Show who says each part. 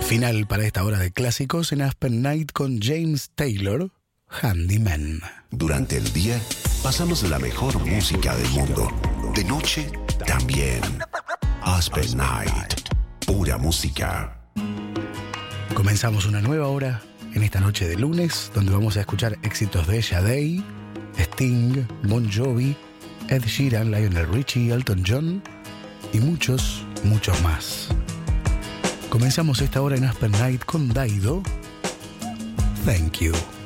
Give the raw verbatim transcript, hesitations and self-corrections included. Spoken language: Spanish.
Speaker 1: Final para esta hora de clásicos en Aspen Night con James Taylor, Handyman.
Speaker 2: Durante el día pasamos la mejor música del mundo. De noche también. Aspen Night, pura música.
Speaker 1: Comenzamos una nueva hora en esta noche de lunes, donde vamos a escuchar éxitos de Sade, Sting, Bon Jovi, Ed Sheeran, Lionel Richie, Elton John y muchos, muchos más. Comenzamos esta hora en Aspen Night con Daido. Thank You.